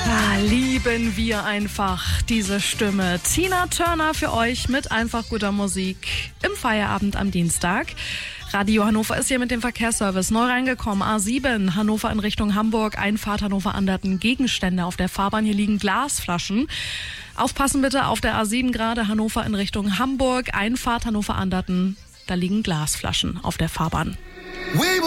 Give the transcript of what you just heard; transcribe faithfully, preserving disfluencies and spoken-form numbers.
Ah, lieben wir einfach diese Stimme. Tina Turner für euch mit einfach guter Musik im Feierabend am Dienstag. Radio Hannover ist hier mit dem Verkehrsservice neu reingekommen. A sieben, Hannover in Richtung Hamburg, Einfahrt Hannover-Anderten, Gegenstände auf der Fahrbahn. Hier liegen Glasflaschen. Aufpassen bitte auf der A sieben gerade, Hannover in Richtung Hamburg, Einfahrt Hannover-Anderten. Da liegen Glasflaschen auf der Fahrbahn.